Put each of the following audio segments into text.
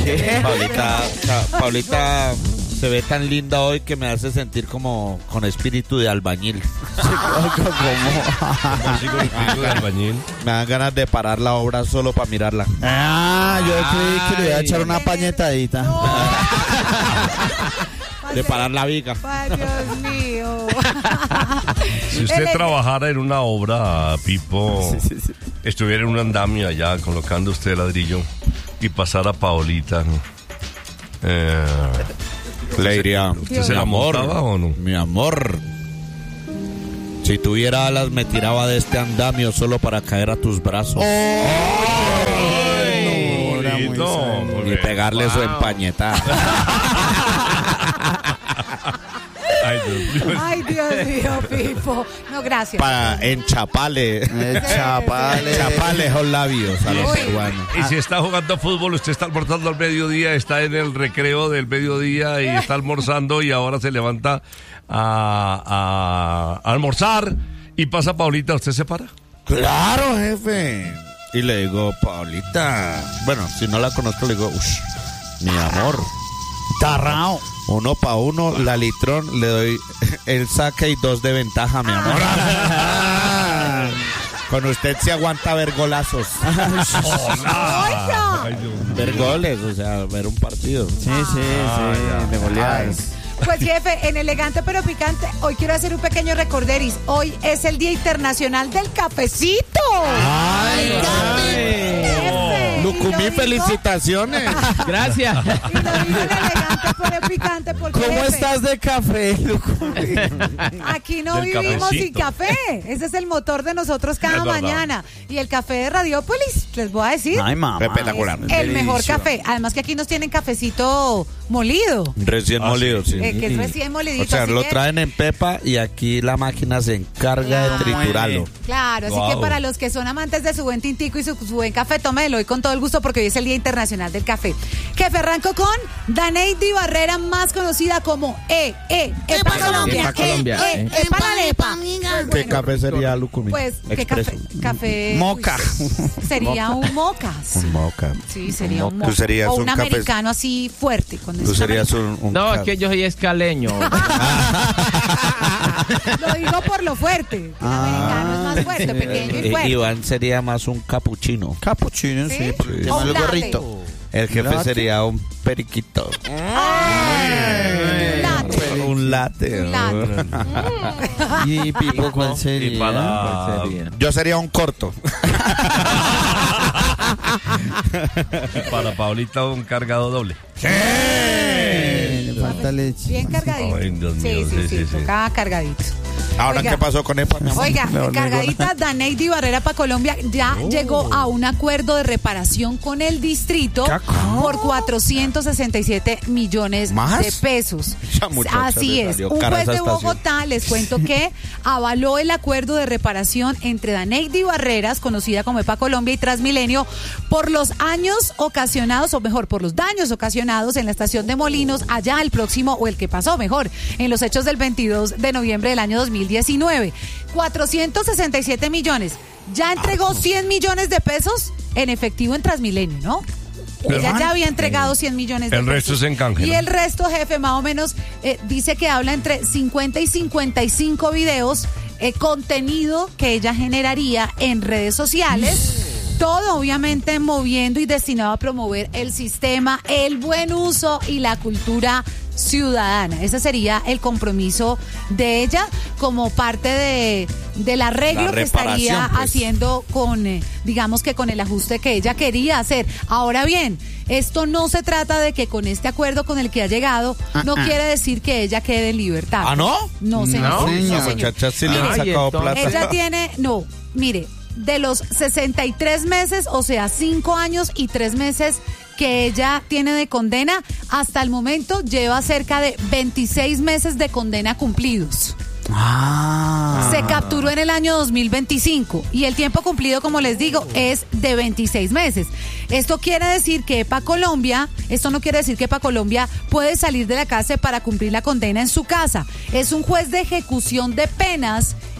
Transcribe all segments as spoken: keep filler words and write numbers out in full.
¿Qué? Paulita, ca- Paulita se ve tan linda hoy que me hace sentir como con espíritu de albañil. Así con espíritu de albañil. Me dan ganas de parar la obra solo para mirarla. Ah, yo creí que le iba a echar una pañetadita. De parar la viga. Ay, Dios mío. Si usted Él- trabajara en una obra, Pipo, Sí, sí, sí. estuviera en un andamio allá colocando usted ladrillo y pasara Paolita, eh, Le diría, ¿usted se mi la amor, montaba o no? mi amor. Si tuviera alas me tiraba de este andamio solo para caer a tus brazos No, era muy bonito, sano. muy y bien. pegarle su empañetada. Ay, Dios mío. Ay, Dios mío, Pipo. No, gracias. Para enchaparle, Eh, chapale. enchaparle esos labios a los Uy. peruanos. Y si está jugando fútbol, usted está almorzando al mediodía, está en el recreo del mediodía y está almorzando y ahora se levanta a, a- a almorzar y pasa Paulita, ¿usted se para? Claro, jefe. Y le digo, Paulita. Bueno, si no la conozco, le digo, uff, mi amor. Tarrao. Uno pa' uno, la litrón, le doy el saque y dos de ventaja, mi amor. Con usted se aguanta ver golazos. Oiga. Ay, Dios mío. Ver goles, o sea, ver un partido. Sí, sí, sí. De goleadas. Pues jefe, en Elegante pero Picante, hoy quiero hacer un pequeño recorderis. Hoy es el Día Internacional del Cafecito. ¡Ay, Jefe, Lucumí, y lo digo- felicitaciones. Gracias. Y lo digo en Elegante pero Picante porque, ¿Cómo jefe, estás de café, Lucumí? aquí no Del vivimos sin cafecito. café. Ese es el motor de nosotros cada Es verdad. mañana. Y el café de Radiópolis, les voy a decir, Ay, mamá. Espectacular. es el mejor Delicioso. café. Además que aquí nos tienen cafecito molido. Recién Ah, molido, sí. sí. eh, que es recién molidito. O sea, así lo que- traen en pepa y aquí la máquina se encarga de Claro. triturarlo. Claro, así Wow. que para los que son amantes de su buen tintico y su, su buen café, tómelo hoy con todo el gusto porque hoy es el Día Internacional del Café. Jefe, arranco con Daneidi Barrera, más conocida como E, E, Epa Colombia, Epa Colombia, E, E, eh. Epa la Lepa. ¿Qué Bueno, café sería, Lucumí? pues, ¿qué Expreso. café? Café. Moca. Sería un moca. sí. Un moca. Sí, sería un Tú moca. serías o un un café- americano así fuerte. Cuando Tú es serías americano. un... un No, ca- es que yo soy escaleño. Lo digo por lo fuerte. El americano es más fuerte, pequeño y Eh, fuerte. Iván sería más un capuchino. Capuchino, sí, ¿Sí? por el O tema un del latte. gorrito. El jefe ¿Latte? sería un periquito. Ay, late. Un latte. Un latte. Y Pipo, ¿cuál sería? Y para- ¿Cuál sería? Yo sería un corto. Para Paulita un cargado doble. Eh, le falta leche. Bien cargadito. Ay, Dios sí, mío, sí, sí, sí, sí, sí. tocaba cargadito. Ahora, Oiga. ¿qué pasó con Epa, mi amor? Oiga, No, no, cargadita, Daneidi Barrera para Colombia ya llegó a un acuerdo de reparación con el distrito por cuatrocientos sesenta y siete millones ¿Más? de pesos. Esa muchacha Así le es. salió Un cara juez esa de estación. Bogotá, les cuento que avaló el acuerdo de reparación entre Daneidi Barreras, conocida como Epa Colombia, y Transmilenio por los años ocasionados, o mejor, por los daños ocasionados en la estación de Molinos allá el próximo, o el que pasó mejor, en los hechos del veintidós de noviembre del año dos mil diecinueve. cuatrocientos sesenta y siete millones. Ya entregó cien millones de pesos en efectivo en Transmilenio, ¿no? Ella ya había entregado cien millones de El pesos. resto es en canje, Y ¿no? el resto, jefe, más o menos, eh, dice que habla entre cincuenta y cincuenta y cinco videos, eh, contenido que ella generaría en redes sociales. Todo obviamente moviendo y destinado a promover el sistema, el buen uso y la cultura ciudadana. Ese sería el compromiso de ella como parte de, del arreglo La que estaría reparación, pues. haciendo con, eh, digamos que con el ajuste que ella quería hacer. Ahora bien, esto no se trata de que con este acuerdo con el que ha llegado, no quiere decir que ella quede en libertad. ¿Ah, no? No, señor. No, No, señor. La señor. muchacha sí le han Ay, sacado entonces- plata. Ella tiene, no, mire, de los sesenta y tres meses, o sea, cinco años y tres meses que ella tiene de condena, hasta el momento lleva cerca de veintiséis meses de condena cumplidos. Ah. Se capturó en el año dos mil veinticinco y el tiempo cumplido, como les digo, es de veintiséis meses. Esto quiere decir que Epa Colombia, esto no quiere decir que Epa Colombia puede salir de la cárcel para cumplir la condena en su casa. Es un juez de ejecución de penas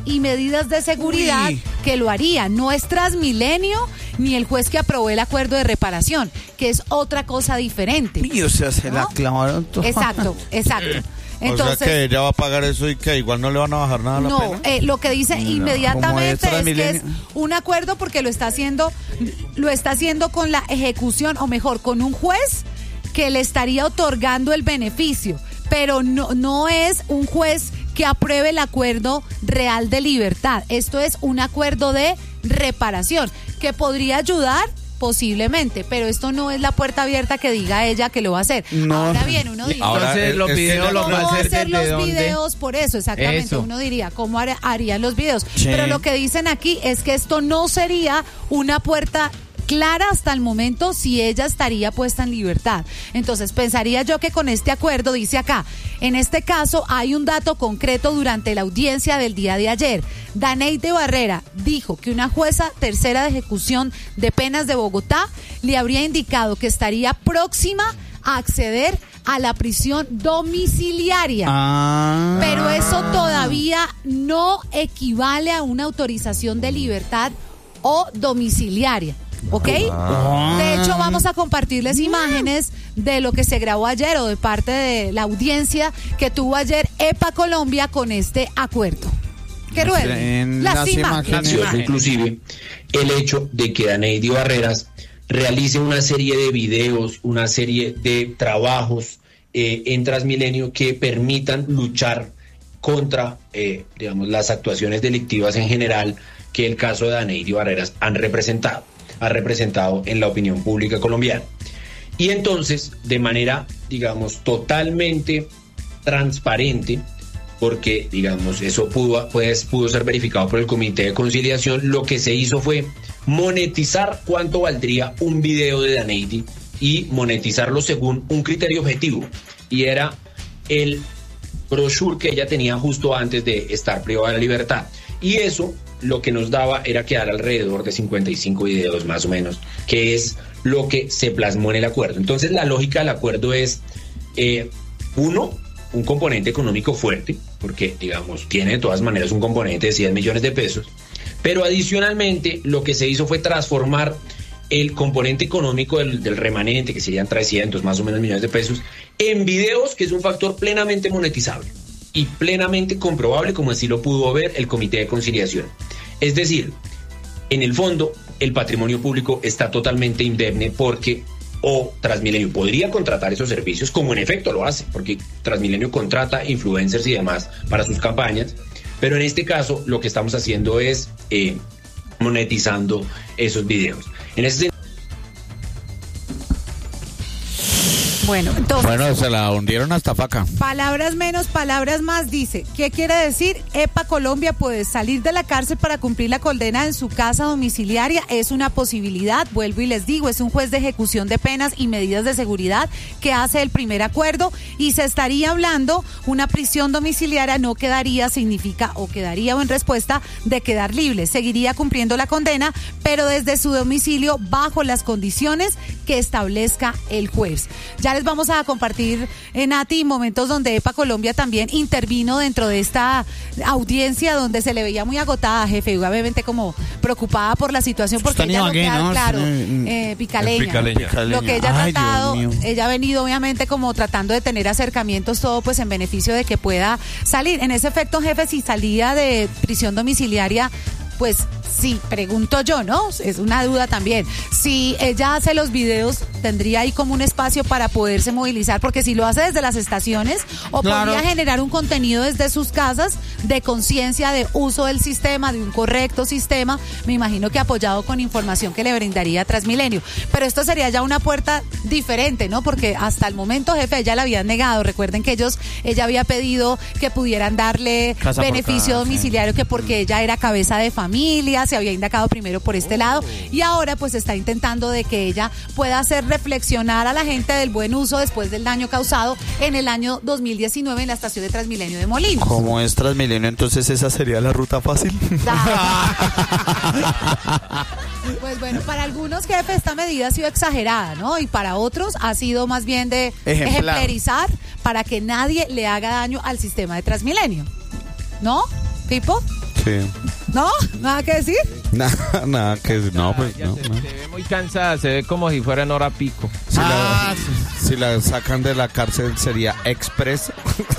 y medidas de seguridad Uy. que lo haría. No es Transmilenio ni el juez que aprobó el acuerdo de reparación, que es otra cosa diferente. Y o sea, se la ¿No? clavaron todo. Exacto, exacto. o sea que ella va a pagar eso y que igual no le van a bajar nada a la no, pena. eh, lo que dice No, inmediatamente como es es que es Transmilenio. un acuerdo porque lo está haciendo, lo está haciendo con la ejecución, o mejor, con un juez que le estaría otorgando el beneficio, pero no, no es un juez que apruebe el acuerdo real de libertad. Esto es un acuerdo de reparación que podría ayudar posiblemente, pero esto no es la puerta abierta que diga ella que lo va a hacer. No. Ahora bien, uno dice, Ahora, Entonces es- los es que videos ya- los ¿cómo va a va a hacer hacer desde los dónde? videos? Por eso, exactamente. Eso. Uno diría, ¿cómo har- harían los videos? Sí. Pero lo que dicen aquí es que esto no sería una puerta clara hasta el momento si ella estaría puesta en libertad. Entonces, pensaría yo que con este acuerdo, dice acá, en este caso hay un dato concreto durante la audiencia del día de ayer. Daneide Barrera dijo que una jueza tercera de ejecución de penas de Bogotá le habría indicado que estaría próxima a acceder a la prisión domiciliaria. Ah. Pero eso todavía no equivale a una autorización de libertad o domiciliaria, ¿ok? Ah. De hecho, vamos a compartirles imágenes de lo que se grabó ayer o de parte de la audiencia que tuvo ayer EPA Colombia con este acuerdo. Que ruede. En Las las imágenes. imágenes. Gracioso, inclusive el hecho de que Daneide Barreras realice una serie de videos, una serie de trabajos eh, en Transmilenio que permitan luchar contra, eh, digamos, las actuaciones delictivas en general que el caso de Daneide Barreras han representado, ha representado en la opinión pública colombiana. Y entonces, de manera, digamos, totalmente transparente, porque, digamos, eso pudo, pues, pudo ser verificado por el Comité de Conciliación, lo que se hizo fue monetizar cuánto valdría un video de Daneide y monetizarlo según un criterio objetivo, y era el brochure que ella tenía justo antes de estar privada de la libertad. Y eso lo que nos daba era quedar alrededor de cincuenta y cinco videos más o menos, que es lo que se plasmó en el acuerdo. Entonces la lógica del acuerdo es, eh, uno, un componente económico fuerte, porque digamos tiene de todas maneras un componente de cien millones de pesos, pero adicionalmente lo que se hizo fue transformar el componente económico del, del remanente, que serían trescientos más o menos millones de pesos, en videos, que es un factor plenamente monetizable y plenamente comprobable, como así lo pudo ver el Comité de Conciliación. Es decir, en el fondo, el patrimonio público está totalmente indemne porque o Transmilenio podría contratar esos servicios, como en efecto lo hace, porque Transmilenio contrata influencers y demás para sus campañas, pero en este caso lo que estamos haciendo es eh, monetizando esos videos. En ese sentido, Bueno, entonces, Bueno, se la hundieron hasta Faca. palabras menos, palabras más, dice. ¿Qué quiere decir? EPA Colombia puede salir de la cárcel para cumplir la condena en su casa domiciliaria. Es una posibilidad, vuelvo y les digo, es un juez de ejecución de penas y medidas de seguridad que hace el primer acuerdo y se estaría hablando, una prisión domiciliaria no quedaría, significa, o quedaría o en respuesta de quedar libre. Seguiría cumpliendo la condena, pero desde su domicilio bajo las condiciones que establezca el juez. Ya les vamos a compartir, eh, Nati, momentos donde EPA Colombia también intervino dentro de esta audiencia donde se le veía muy agotada, jefe, y obviamente como preocupada por la situación, porque Está ella lo que Ibagué, ha- ¿no? claro, Sí. eh, picaleña. Es picaleña. Lo que ella ha Ay, Dios tratado, mío. ella ha venido obviamente como tratando de tener acercamientos, todo pues en beneficio de que pueda salir. En ese efecto, jefe, si salía de prisión domiciliaria, pues sí, pregunto yo, ¿no? Es una duda también. Si ella hace los videos, tendría ahí como un espacio para poderse movilizar, porque si lo hace desde las estaciones, o Claro. podría generar un contenido desde sus casas de conciencia, de uso del sistema, de un correcto sistema, me imagino que apoyado con información que le brindaría Transmilenio. Pero esto sería ya una puerta diferente, ¿no? Porque hasta el momento, jefe, ella la habían negado. Recuerden que ellos, ella había pedido que pudieran darle Casa por beneficio casa, domiciliario, que porque ella era cabeza de familia, se había indagado primero por este lado, y ahora pues está intentando de que ella pueda hacer reflexionar a la gente del buen uso después del daño causado en el año dos mil diecinueve en la estación de Transmilenio de Molinos. Como es Transmilenio, entonces esa sería la ruta fácil. Pues bueno, para algunos, jefes, esta medida ha sido exagerada, ¿no? Y para otros ha sido más bien de Ejemplar. ejemplarizar para que nadie le haga daño al sistema de Transmilenio. ¿No, Pipo? Sí. ¿No? ¿Nada que decir? Nada, nada que no, pues Ya no. se, no. se ve muy cansada, se ve como si fuera en hora pico. Si, Ah, la, si la sacan de la cárcel sería express.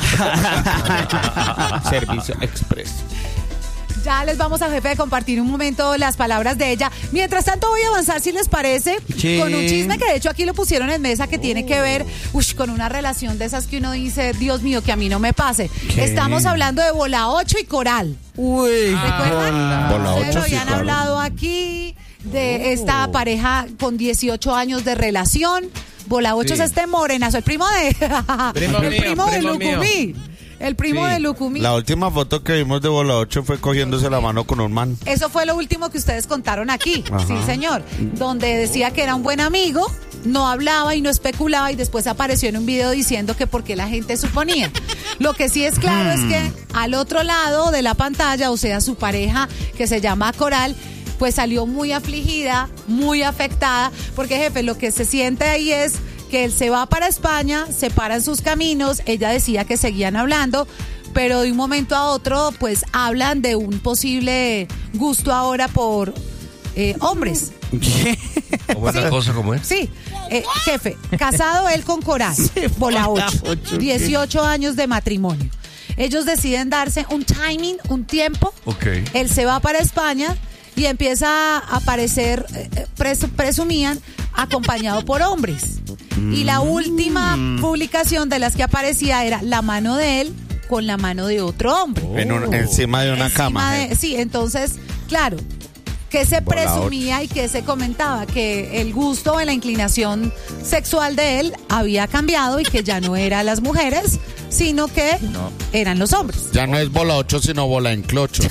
Servicio express. Ya les vamos a jefe de compartir un momento las palabras de ella. Mientras tanto voy a avanzar, si les parece, Sí. con un chisme que de hecho aquí lo pusieron en mesa que tiene que ver ush, con una relación de esas que uno dice, Dios mío, que a mí no me pase. ¿Qué? Estamos hablando de Bola ocho y Coral. Uy, ¿Recuerdan? Bola Ustedes ocho, lo sí, habían claro. hablado aquí de esta pareja con dieciocho años de relación. Bola ocho Sí. es este morenazo, el primo de... Primo el mío, primo de primo mío. Lucumí. El primo Sí. de Lucumí. La última foto que vimos de Bola ocho fue cogiéndose la mano con un man. Eso fue lo último que ustedes contaron aquí, Ajá. sí señor, donde decía que era un buen amigo, no hablaba y no especulaba y después apareció en un video diciendo que porque la gente suponía. Lo que sí es claro es que al otro lado de la pantalla, o sea, su pareja que se llama Coral, pues salió muy afligida, muy afectada, porque jefe, lo que se siente ahí es que él se va para España, separan sus caminos, ella decía que seguían hablando, pero de un momento a otro pues hablan de un posible gusto ahora por eh, hombres. ¿O buena cosa como es? Sí, eh, jefe, casado él con Coral, Bola ocho, dieciocho años de matrimonio. Ellos deciden darse un timing, un tiempo. Ok. Él se va para España y empieza a aparecer, eh, pres- presumían, acompañado por hombres. Y la última publicación de las que aparecía era la mano de él con la mano de otro hombre. En un- encima de una Encima cama. de- jefe. sí, entonces, claro, que se Bola presumía y que se comentaba que el gusto o la inclinación sexual de él había cambiado y que ya no eran las mujeres, sino que eran los hombres. Ya no es Bola ocho, sino Bola en clocho.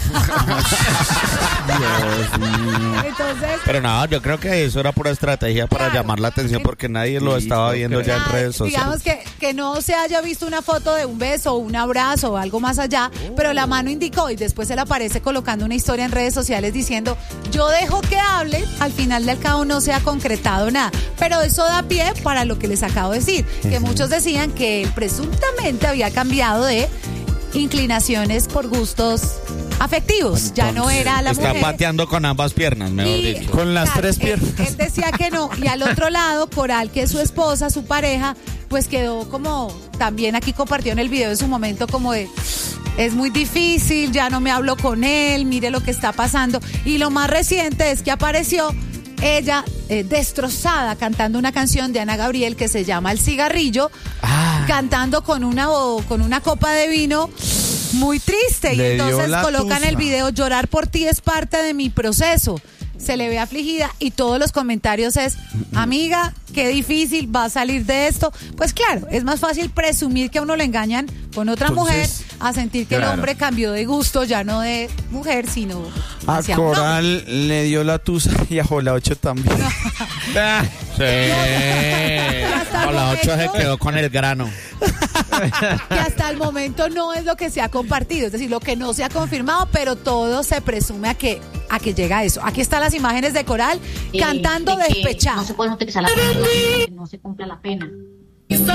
Entonces, Pero no, yo creo que eso era pura estrategia para Claro. llamar la atención porque nadie lo estaba viendo ya en ah, redes digamos sociales. que, que no se haya visto una foto de un beso o un abrazo o algo más allá, pero la mano indicó y después él aparece colocando una historia en redes sociales diciendo, yo dejo que hable, al final del cabo no se ha concretado nada, pero eso da pie para lo que les acabo de decir, que muchos decían que él presuntamente había cambiado de inclinaciones por gustos afectivos, ya no era la Está mujer. pateando con ambas piernas, mejor Y, dicho. Con las tres él- piernas. Él, decía que no. Y al otro lado, Coral, que es su esposa, su pareja, pues quedó como, también aquí compartió en el video en su momento como de, es muy difícil, ya no me hablo con él, mire lo que está pasando. Y lo más reciente es que apareció ella eh, destrozada cantando una canción de Ana Gabriel que se llama El Cigarrillo, Ah. cantando con una, o- con una copa de vino. Muy triste. Le y dio entonces la colocan el tusa. video, llorar por ti es parte de mi proceso. Se le ve afligida y todos los comentarios es, amiga, qué difícil va a salir de esto. Pues claro, es más fácil presumir que a uno le engañan con otra Entonces, mujer a sentir que el claro. hombre cambió de gusto, ya no de mujer, sino A hacia un hombre. Coral le dio la tusa y a Bola ocho también. Ah, sí. hasta el Bola ocho se momento- quedó con el grano. Que hasta el momento no es lo que se ha compartido, es decir, lo que no se ha confirmado, pero todo se presume a que a que llega a eso. Aquí están las imágenes de Coral eh, cantando de que despechada. No se puede utilizar la pena, que no se cumpla la pena.